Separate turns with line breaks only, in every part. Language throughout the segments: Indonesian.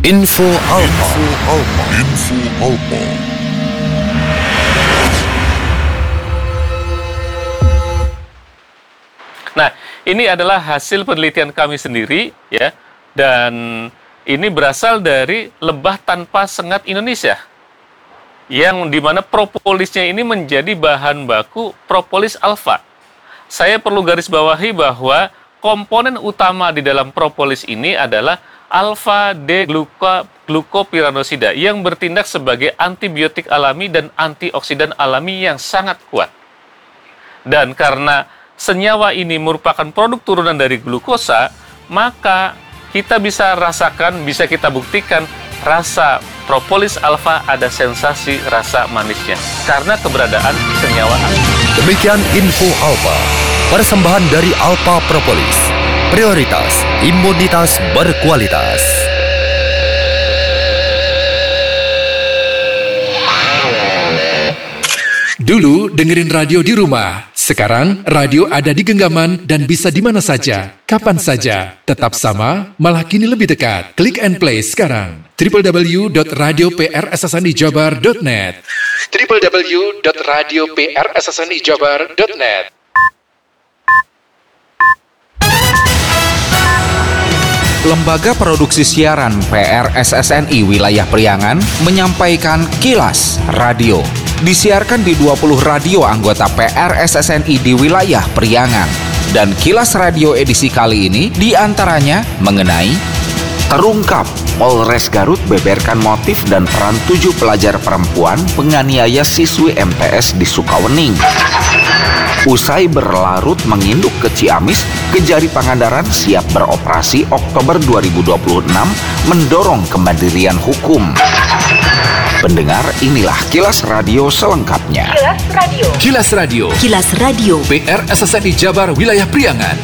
Info Alpa. Info Alpa.
Nah, ini adalah hasil penelitian kami sendiri, ya, dan ini berasal dari Lebah Tanpa Sengat Indonesia, yang dimana propolisnya ini menjadi bahan baku propolis alfa. Saya perlu garis bawahi bahwa komponen utama di dalam propolis ini adalah alfa-D-glukopiranosida yang bertindak sebagai antibiotik alami dan antioksidan alami yang sangat kuat. Dan karena senyawa ini merupakan produk turunan dari glukosa, maka kita bisa rasakan, bisa kita buktikan rasa propolis alfa ada sensasi rasa manisnya karena keberadaan senyawa alfa.
Demikian Info Alpa, persembahan dari Alpa Propolis. Prioritas imunitas berkualitas.
Dulu dengerin radio di rumah. Sekarang radio ada di genggaman dan bisa di mana saja, kapan saja. Tetap sama, malah kini lebih dekat. Klik and play sekarang. www.radioprssnijabar.net www.radioprssnijabar.net.
Lembaga Produksi Siaran PRSSNI Wilayah Priangan menyampaikan Kilas Radio. Disiarkan di 20 radio anggota PRSSNI di wilayah Priangan. Dan Kilas Radio edisi kali ini diantaranya mengenai terungkap Polres Garut beberkan motif dan peran 7 pelajar perempuan penganiaya siswi MTS di Sukawening. Usai berlarut menginduk ke Ciamis, Kejari Pangandaran siap beroperasi Oktober 2026 mendorong kemandirian hukum. Pendengar, inilah Kilas Radio selengkapnya.
Kilas Radio. Kilas Radio.
Kilas Radio.
PRSSNI Jabar Wilayah Priangan.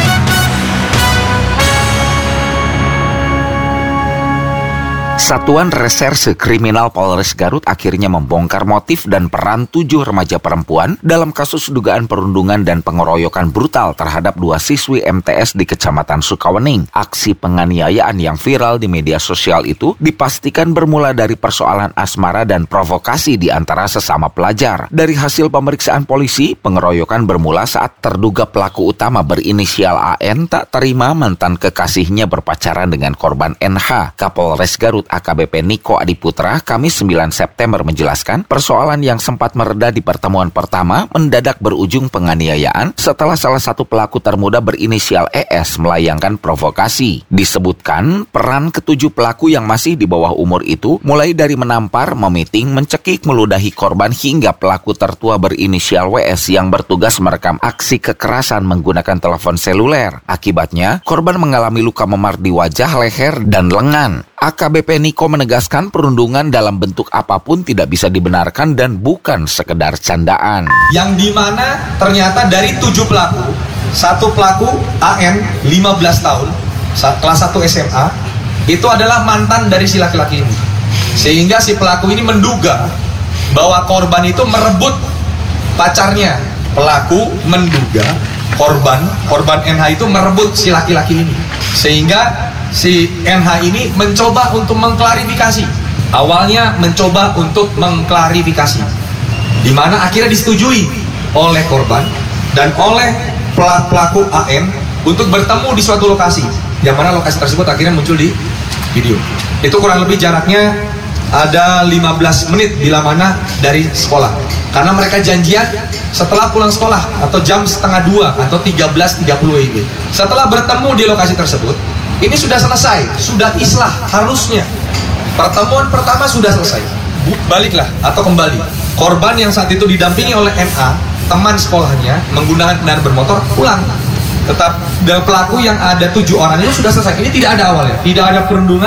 Satuan Reserse Kriminal Polres Garut akhirnya membongkar motif dan peran 7 remaja perempuan dalam kasus dugaan perundungan dan pengeroyokan brutal terhadap 2 siswi MTS di Kecamatan Sukawening. Aksi penganiayaan yang viral di media sosial itu dipastikan bermula dari persoalan asmara dan provokasi di antara sesama pelajar. Dari hasil pemeriksaan polisi, pengeroyokan bermula saat terduga pelaku utama berinisial AN tak terima mantan kekasihnya berpacaran dengan korban NH. Kapolres Garut AKBP Niko Adiputra Kamis 9 September menjelaskan persoalan yang sempat mereda di pertemuan pertama mendadak berujung penganiayaan setelah salah satu pelaku termuda berinisial ES melayangkan provokasi. Disebutkan peran ketujuh pelaku yang masih di bawah umur itu mulai dari menampar, memiting, mencekik, meludahi korban hingga pelaku tertua berinisial WS yang bertugas merekam aksi kekerasan menggunakan telepon seluler. Akibatnya, korban mengalami luka memar di wajah, leher, dan lengan. AKBP Niko menegaskan perundungan dalam bentuk apapun tidak bisa dibenarkan dan bukan sekedar candaan.
Yang dimana ternyata dari 7 pelaku, satu pelaku AN 15 tahun, kelas 1 SMA, itu adalah mantan dari si laki-laki ini. Sehingga si pelaku ini menduga bahwa korban itu merebut pacarnya. Pelaku menduga korban NH itu merebut si laki-laki ini. Sehingga si NH ini mencoba untuk mengklarifikasi. Awalnya mencoba untuk mengklarifikasi, di mana akhirnya disetujui oleh korban dan oleh pelaku AN untuk bertemu di suatu lokasi, yang mana lokasi tersebut akhirnya muncul di video. Itu kurang lebih jaraknya ada 15 menit bila mana dari sekolah. Karena mereka janjian setelah pulang sekolah atau jam 1:30 atau 13.30 WIB. Setelah bertemu di lokasi tersebut, ini sudah selesai, sudah islah harusnya. Pertemuan pertama sudah selesai. Baliklah atau kembali. Korban yang saat itu didampingi oleh NA, teman sekolahnya, menggunakan kendaraan bermotor, pulang. Tetap pelaku yang ada 7 orang itu sudah selesai. Ini tidak ada awalnya, tidak ada perundungan,